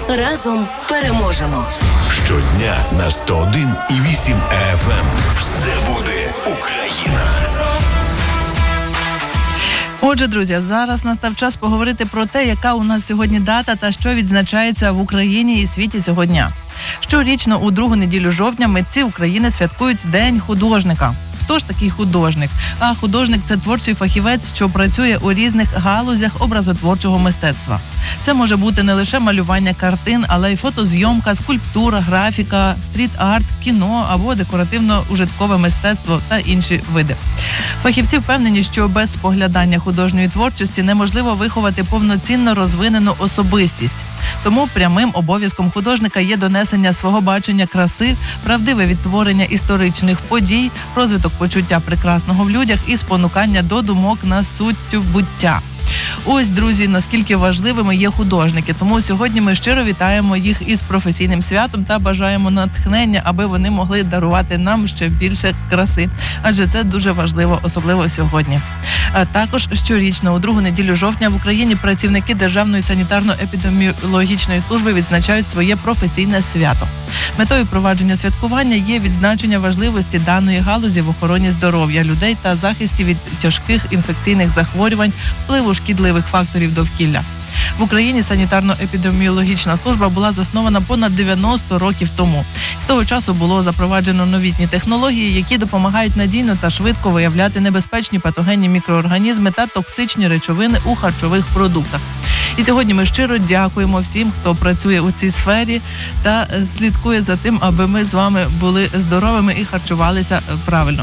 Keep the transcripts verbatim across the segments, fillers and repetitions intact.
Разом переможемо. Щодня на сто один і вісім еф ем. Все буде Україна. Отже, друзі, зараз настав час поговорити про те, яка у нас сьогодні дата та що відзначається в Україні і світі цього дня. Щорічно у другу неділю жовтня митці України святкують День художника. Хто ж такий художник? А художник – це творчий фахівець, що працює у різних галузях образотворчого мистецтва. Це може бути не лише малювання картин, але й фотозйомка, скульптура, графіка, стріт-арт, кіно або декоративно-ужиткове мистецтво та інші види. Фахівці впевнені, що без споглядання художньої творчості неможливо виховати повноцінно розвинену особистість. Тому прямим обов'язком художника є донесення свого бачення краси, правдиве відтворення історичних подій, розвиток почуття прекрасного в людях і спонукання до думок на суттю буття. Ось, друзі, наскільки важливими є художники. Тому сьогодні ми щиро вітаємо їх із професійним святом та бажаємо натхнення, аби вони могли дарувати нам ще більше краси. Адже це дуже важливо, особливо сьогодні. А також щорічно у другу неділю жовтня в Україні працівники Державної санітарно-епідеміологічної служби відзначають своє професійне свято. Метою провадження святкування є відзначення важливості даної галузі в охороні здоров'я людей та захисті від тяжких інфекційних захворювань, впливу шкідливих факторів довкілля. В Україні санітарно-епідеміологічна служба була заснована понад дев'яносто років тому. З того часу було запроваджено новітні технології, які допомагають надійно та швидко виявляти небезпечні патогенні мікроорганізми та токсичні речовини у харчових продуктах. І сьогодні ми щиро дякуємо всім, хто працює у цій сфері та слідкує за тим, аби ми з вами були здоровими і харчувалися правильно.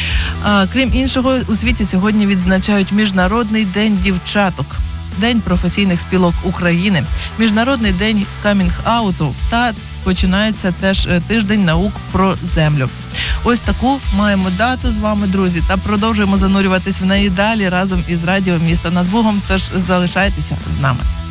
А, крім іншого, у світі сьогодні відзначають Міжнародний день дівчаток, День професійних спілок України, Міжнародний день камінг-ауту та починається теж тиждень наук про землю. Ось таку маємо дату з вами, друзі, та продовжуємо занурюватись в неї далі разом із радіо «Місто над Бугом», тож залишайтеся з нами.